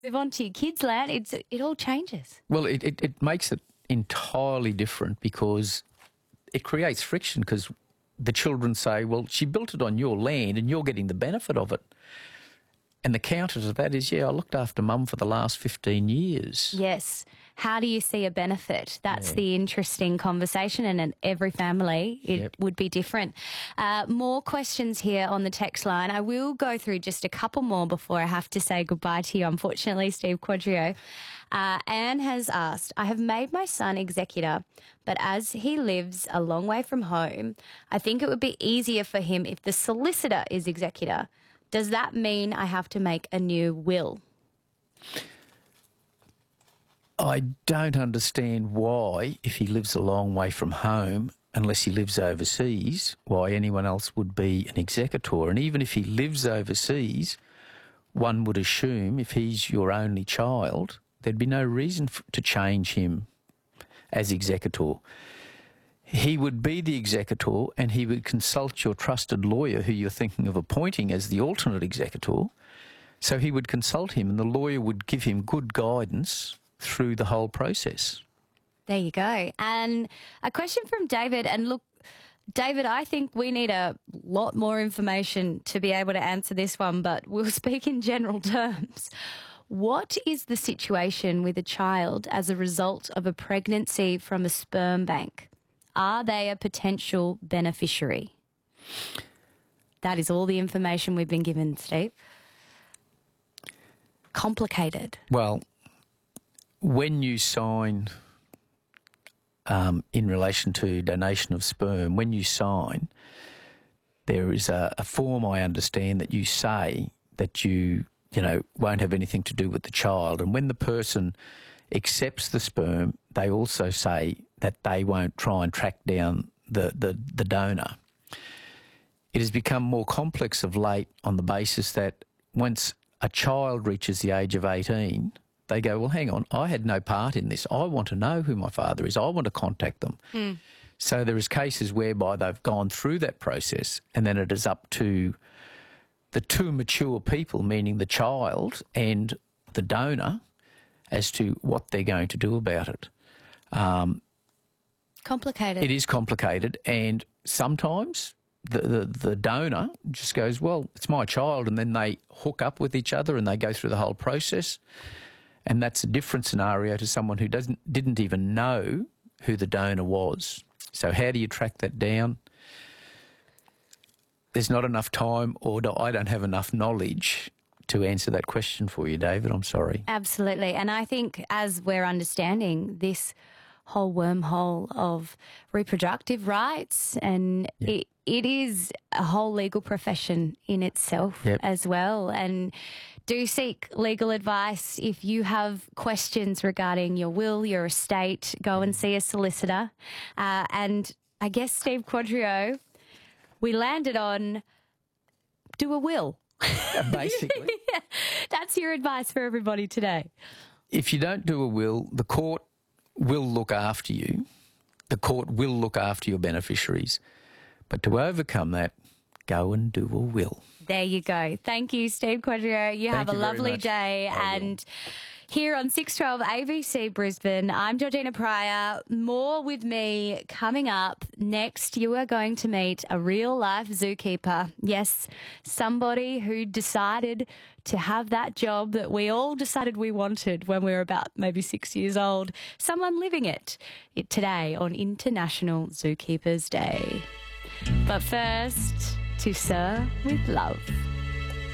Move on to your kids' land. It all changes. Well, it makes it entirely different because it creates friction because the children say, well, she built it on your land and you're getting the benefit of it. And the counter to that is, I looked after Mum for the last 15 years. Yes. How do you see a benefit? That's the interesting conversation, and in every family it would be different. More questions here on the text line. I will go through just a couple more before I have to say goodbye to you, unfortunately, Steve Quadrio. Anne has asked, I have made my son executor, but as he lives a long way from home, I think it would be easier for him if the solicitor is executor. Does that mean I have to make a new will? I don't understand why, if he lives a long way from home, unless he lives overseas, why anyone else would be an executor. And even if he lives overseas, one would assume if he's your only child, there'd be no reason to change him as executor. He would be the executor and he would consult your trusted lawyer who you're thinking of appointing as the alternate executor. So he would consult him and the lawyer would give him good guidance through the whole process. There you go. And a question from David. And look, David, I think we need a lot more information to be able to answer this one, but we'll speak in general terms. What is the situation with a child as a result of a pregnancy from a sperm bank? Are they a potential beneficiary? That is all the information we've been given, Steve. Complicated. Well, when you sign in relation to donation of sperm, when you sign, there is a form, I understand, that you say that you won't have anything to do with the child. And when the person accepts the sperm, they also say that they won't try and track down the donor. It has become more complex of late on the basis that once a child reaches the age of 18, they go, well, hang on, I had no part in this. I want to know who my father is. I want to contact them. So there is cases whereby they've gone through that process and then it is up to the two mature people, meaning the child and the donor, as to what they're going to do about it. Complicated. It is complicated, and sometimes the donor just goes, well, it's my child, and then they hook up with each other and they go through the whole process. And that's a different scenario to someone who didn't even know who the donor was. So how do you track that down? There's not enough time, or I don't have enough knowledge to answer that question for you, David. I'm sorry. Absolutely. And I think as we're understanding this whole wormhole of reproductive rights, and it is a whole legal profession in itself as well. And do seek legal advice. If you have questions regarding your will, your estate, go and see a solicitor. And I guess, Steve Quadrio, we landed on do a will. Basically. That's your advice for everybody today. If you don't do a will, the court will look after you. The court will look after your beneficiaries. But to overcome that, go and do a will. There you go. Thank you, Steve Quadrio. You have a lovely day. And here on 612 ABC Brisbane, I'm Georgina Pryor. More with me coming up. Next, you are going to meet a real-life zookeeper. Yes, somebody who decided to have that job that we all decided we wanted when we were about maybe 6 years old. Someone living it today on International Zookeepers Day. But first, to Sir with Love.